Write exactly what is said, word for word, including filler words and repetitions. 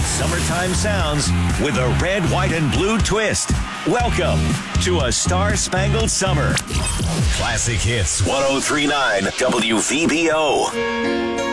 summertime sounds with a red, white, and blue twist. Welcome to A Star-Spangled Summer. Classic Hits one oh three point nine W V B O.